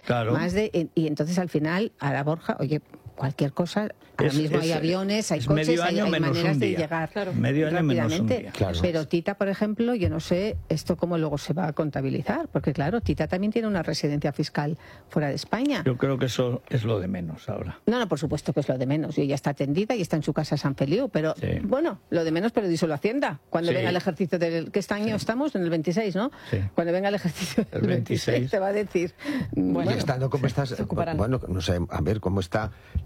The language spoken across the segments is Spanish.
Claro. Y entonces al final, a la Borja, oye, cualquier cosa, ahora mismo hay aviones, hay coches, hay maneras de llegar medio año menos un día. Claro. Pero Tita, por ejemplo, yo no sé esto cómo luego se va a contabilizar, porque claro, Tita también tiene una residencia fiscal fuera de España. Yo creo que eso es lo de menos ahora. No, por supuesto que es lo de menos. Y ella está atendida y está en su casa San Feliu, pero bueno, lo de menos, pero díselo a Hacienda. Cuando venga el ejercicio que este año estamos en el 26, ¿no? Sí. Cuando venga el ejercicio del 26 te va a decir... Bueno, estando como estás, bueno, no sé, a ver cómo está...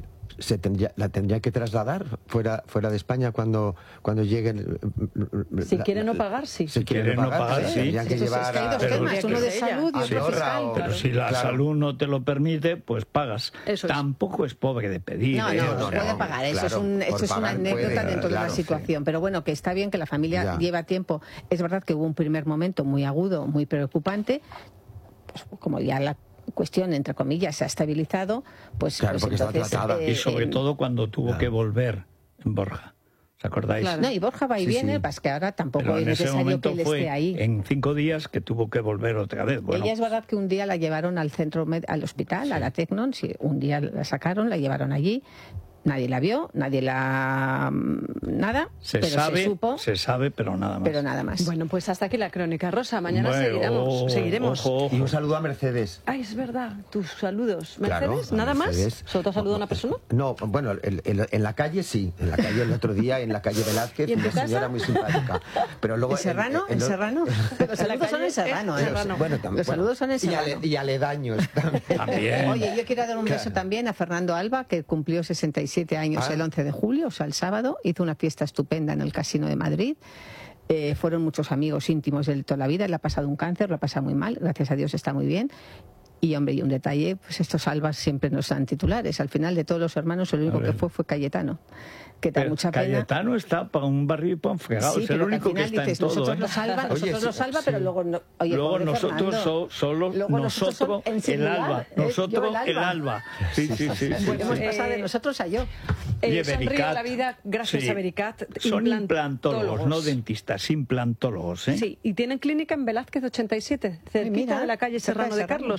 la tendría que trasladar fuera de España cuando lleguen. Si quiere no pagar, sí. Si quiere no pagar, sí. Tendrían que llevar hay dos temas, uno de salud y otro fiscal. Pero si la salud no te lo permite, pues pagas. Tampoco es pobre de pedir. No, puede pagar. Eso es una anécdota dentro de la situación. Pero bueno, que está bien que la familia lleva tiempo. Es verdad que hubo un primer momento muy agudo, muy preocupante, pues como ya la cuestión, entre comillas, se ha estabilizado, pues, claro, pues entonces... y sobre todo cuando tuvo que volver en Borja. ¿Os acordáis? Claro. No, y Borja va y viene, pues que ahora tampoco es necesario que él esté ahí. En 5 días que tuvo que volver otra vez. Bueno, ella es verdad que un día la llevaron al al hospital, a la Tecnon, un día la sacaron, la llevaron allí. Nadie la vio, nadie la... nada, se supo. Se sabe, pero nada más. Pero nada más. Bueno, pues hasta aquí la crónica rosa. Mañana seguiremos. Ojo. Y un saludo a Mercedes. Ay, es verdad, tus saludos. ¿Mercedes? Claro, ¿Nada Mercedes. más? ¿Solo te ha saludado una persona? No, bueno, en la calle sí. En la calle el otro día, en la calle Velázquez, una señora muy simpática. Pero luego... ¿En Serrano? ¿En Serrano? Los saludos son en Serrano, Bueno, los saludos son en Serrano. Y aledaños también. Oye, yo quiero dar un beso también a Fernando Alba, que cumplió 67 años el 11 de julio, o sea, el sábado. Hizo una fiesta estupenda en el Casino de Madrid. Fueron muchos amigos íntimos de toda la vida. Él ha pasado un cáncer, lo ha pasado muy mal. Gracias a Dios está muy bien. Y, hombre, y un detalle, pues estos Albas siempre nos dan titulares. Al final, de todos los hermanos, el único que fue Cayetano. Que da mucha pena. Cayetano está para un barrio y para un fregado. Sí, es el único que está en todo. Nosotros lo salva, pero luego... luego nosotros nosotros el Alba. Nosotros el Alba. Sí. Hemos pasado de nosotros a yo. Sonríe la vida gracias a Vericat. Son implantólogos, no dentistas, implantólogos. Sí, y tienen clínica en Velázquez 87, cerquita de la calle Serrano de Carlos.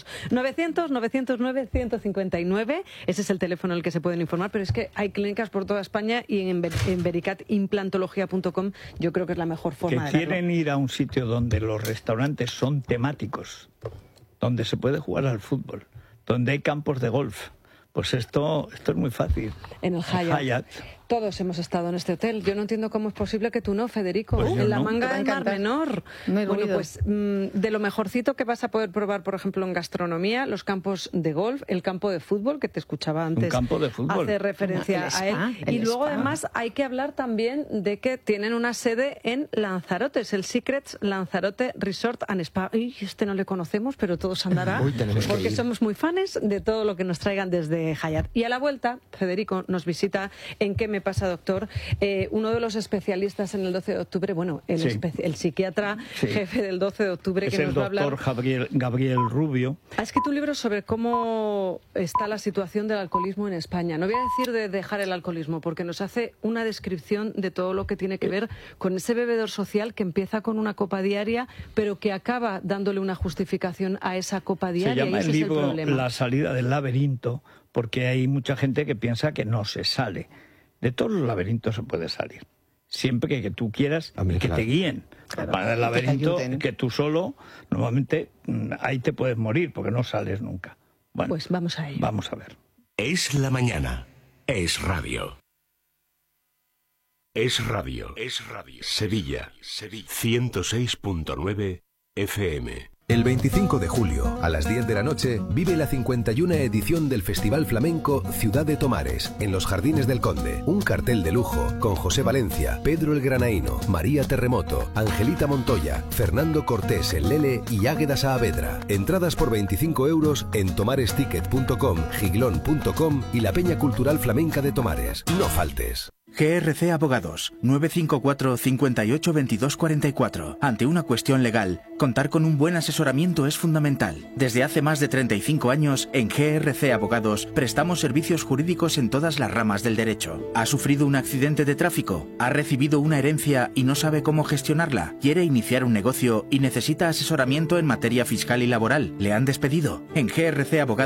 900-909-159. Ese es el teléfono al que se pueden informar, pero es que hay clínicas por toda España y en vericatimplantología.com yo creo que es la mejor forma de verlo. Quieren ir a un sitio donde los restaurantes son temáticos, donde se puede jugar al fútbol, donde hay campos de golf. Pues esto es muy fácil. En el Hyatt. Todos hemos estado en este hotel. Yo no entiendo cómo es posible que tú no, Federico. Pues en la manga del Mar Menor. Bueno, pues de lo mejorcito que vas a poder probar, por ejemplo, en gastronomía, los campos de golf, el campo de fútbol, que te escuchaba antes. Un campo de fútbol. Hace referencia a él. Y luego, además, hay que hablar también de que tienen una sede en Lanzarote. Es el Secrets Lanzarote Resort and Spa. Este no le conocemos, pero todos andará. Porque somos muy fans de todo lo que nos traigan desde Hyatt. Y a la vuelta, Federico nos visita en ¿Qué me pasa, doctor? Uno de los especialistas en el 12 de octubre, bueno, el psiquiatra jefe del 12 de octubre, que nos va a hablar... Es el doctor Gabriel Rubio. Ha escrito un libro sobre cómo está la situación del alcoholismo en España. No voy a decir de dejar el alcoholismo, porque nos hace una descripción de todo lo que tiene que ver con ese bebedor social que empieza con una copa diaria, pero que acaba dándole una justificación a esa copa diaria. Se llama el libro La salida del laberinto, porque hay mucha gente que piensa que no se sale. De todos los laberintos se puede salir. Siempre que tú quieras que te guíen. Para el laberinto, que tú solo, normalmente ahí te puedes morir porque no sales nunca. Bueno, pues vamos a ello. Vamos a ver. Es la mañana. Es radio. Es radio. Es radio. Sevilla. 106.9 FM. El 25 de julio, a las 10 de la noche, vive la 51 edición del Festival Flamenco Ciudad de Tomares, en los Jardines del Conde. Un cartel de lujo con José Valencia, Pedro el Granaíno, María Terremoto, Angelita Montoya, Fernando Cortés el Lele y Águeda Saavedra. Entradas por 25 euros en tomaresticket.com, giglón.com y la Peña Cultural Flamenca de Tomares. No faltes. GRC Abogados, 954 58 22 44. Ante una cuestión legal, contar con un buen asesoramiento es fundamental. Desde hace más de 35 años, en GRC Abogados, prestamos servicios jurídicos en todas las ramas del derecho. ¿Ha sufrido un accidente de tráfico? ¿Ha recibido una herencia y no sabe cómo gestionarla? ¿Quiere iniciar un negocio y necesita asesoramiento en materia fiscal y laboral? ¿Le han despedido? En GRC Abogados